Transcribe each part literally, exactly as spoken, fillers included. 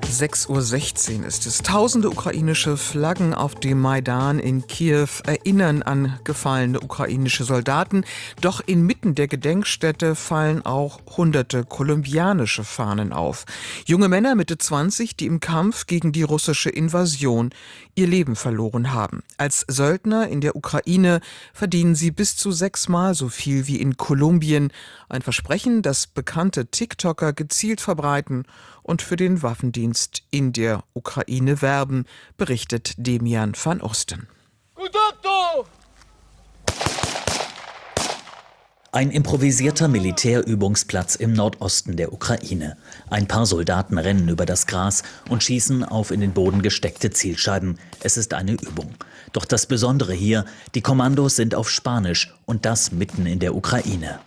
sechs Uhr sechzehn ist es. Tausende ukrainische Flaggen auf dem Maidan in Kiew erinnern an gefallene ukrainische Soldaten. Doch inmitten der Gedenkstätte fallen auch hunderte kolumbianische Fahnen auf. Junge Männer Mitte zwanzig, die im Kampf gegen die russische Invasion ihr Leben verloren haben. Als Söldner in der Ukraine verdienen sie bis zu sechsmal so viel wie in Kolumbien. Ein Versprechen, das bekannte TikToker gezielt verbreiten und für den Waffendienst in der Ukraine werben, berichtet Demian van Osten. Ein improvisierter Militärübungsplatz im Nordosten der Ukraine. Ein paar Soldaten rennen über das Gras und schießen auf in den Boden gesteckte Zielscheiben. Es ist eine Übung. Doch das Besondere hier, die Kommandos sind auf Spanisch und das mitten in der Ukraine.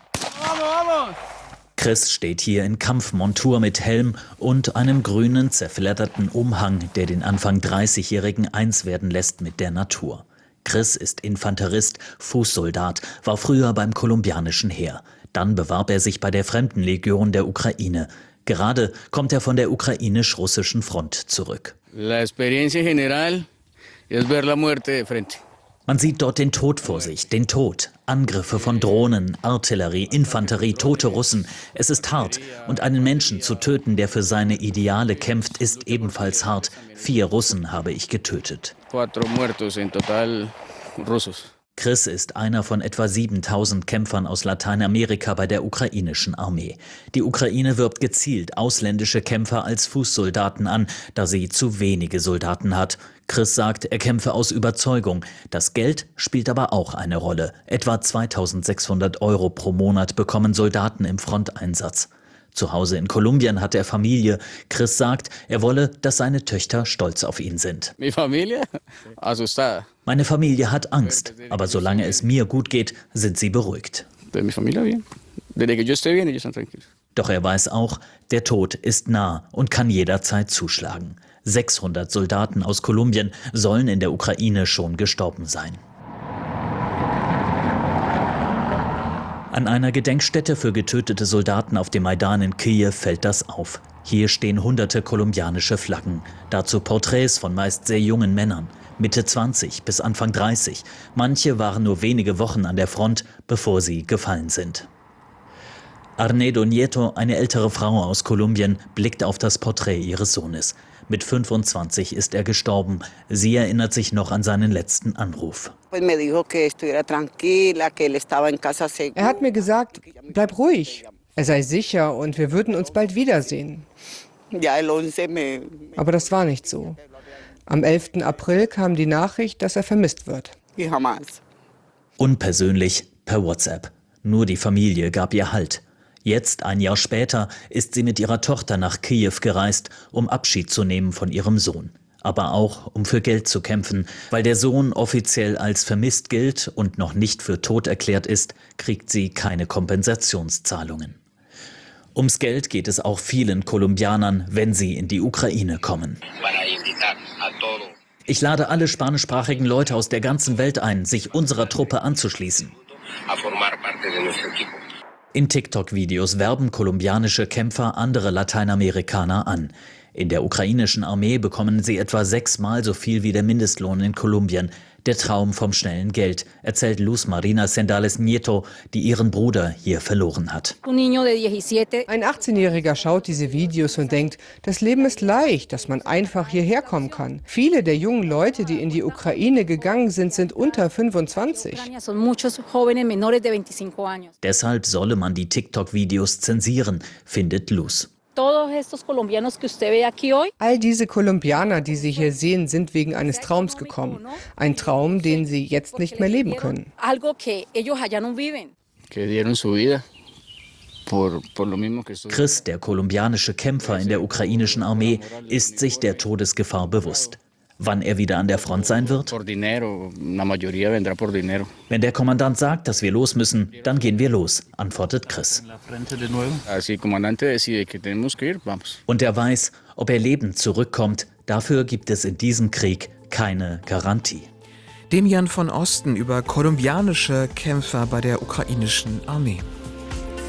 Chris steht hier in Kampfmontur mit Helm und einem grünen, zerfledderten Umhang, der den Anfang dreißigjährigen eins werden lässt mit der Natur. Chris ist Infanterist, Fußsoldat, war früher beim kolumbianischen Heer. Dann bewarb er sich bei der Fremdenlegion der Ukraine. Gerade kommt er von der ukrainisch-russischen Front zurück. La experiencia general es ver la muerte de frente. Man sieht dort den Tod vor sich, den Tod. Angriffe von Drohnen, Artillerie, Infanterie, tote Russen. Es ist hart. Und einen Menschen zu töten, der für seine Ideale kämpft, ist ebenfalls hart. Vier Russen habe ich getötet. Cuatro muertos en total rusos. Chris ist einer von etwa siebentausend Kämpfern aus Lateinamerika bei der ukrainischen Armee. Die Ukraine wirbt gezielt ausländische Kämpfer als Fußsoldaten an, da sie zu wenige Soldaten hat. Chris sagt, er kämpfe aus Überzeugung. Das Geld spielt aber auch eine Rolle. Etwa zweitausendsechshundert Euro pro Monat bekommen Soldaten im Fronteinsatz. Zu Hause in Kolumbien hat er Familie. Chris sagt, er wolle, dass seine Töchter stolz auf ihn sind. Mi familia asustada. Meine Familie hat Angst, aber solange es mir gut geht, sind sie beruhigt. Mi familia bien. Desde que yo esté bien, ellos están tranquilos. Doch er weiß auch, der Tod ist nah und kann jederzeit zuschlagen. sechshundert Soldaten aus Kolumbien sollen in der Ukraine schon gestorben sein. An einer Gedenkstätte für getötete Soldaten auf dem Maidan in Kiew fällt das auf. Hier stehen hunderte kolumbianische Flaggen. Dazu Porträts von meist sehr jungen Männern, Mitte zwanzig bis Anfang dreißig. Manche waren nur wenige Wochen an der Front, bevor sie gefallen sind. Arnedo Nieto, eine ältere Frau aus Kolumbien, blickt auf das Porträt ihres Sohnes. Mit fünfundzwanzig ist er gestorben. Sie erinnert sich noch an seinen letzten Anruf. Er hat mir gesagt, bleib ruhig, er sei sicher und wir würden uns bald wiedersehen. Aber das war nicht so. Am elften April kam die Nachricht, dass er vermisst wird. Unpersönlich, per WhatsApp. Nur die Familie gab ihr Halt. Jetzt, ein Jahr später, ist sie mit ihrer Tochter nach Kiew gereist, um Abschied zu nehmen von ihrem Sohn. Aber auch, um für Geld zu kämpfen. Weil der Sohn offiziell als vermisst gilt und noch nicht für tot erklärt ist, kriegt sie keine Kompensationszahlungen. Ums Geld geht es auch vielen Kolumbianern, wenn sie in die Ukraine kommen. Ich lade alle spanischsprachigen Leute aus der ganzen Welt ein, sich unserer Truppe anzuschließen. In TikTok-Videos werben kolumbianische Kämpfer andere Lateinamerikaner an. In der ukrainischen Armee bekommen sie etwa sechsmal so viel wie der Mindestlohn in Kolumbien. Der Traum vom schnellen Geld, erzählt Luz Marina Sendales Nieto, die ihren Bruder hier verloren hat. Ein achtzehnjähriger schaut diese Videos und denkt, das Leben ist leicht, dass man einfach hierher kommen kann. Viele der jungen Leute, die in die Ukraine gegangen sind, sind unter fünfundzwanzig. Deshalb solle man die TikTok-Videos zensieren, findet Luz. All diese Kolumbianer, die Sie hier sehen, sind wegen eines Traums gekommen. Ein Traum, den sie jetzt nicht mehr leben können. Chris, der kolumbianische Kämpfer in der ukrainischen Armee, ist sich der Todesgefahr bewusst. Wann er wieder an der Front sein wird? Wenn der Kommandant sagt, dass wir los müssen, dann gehen wir los, antwortet Chris. Und er weiß, ob er lebend zurückkommt, dafür gibt es in diesem Krieg keine Garantie. Demian van Osten über kolumbianische Kämpfer bei der ukrainischen Armee.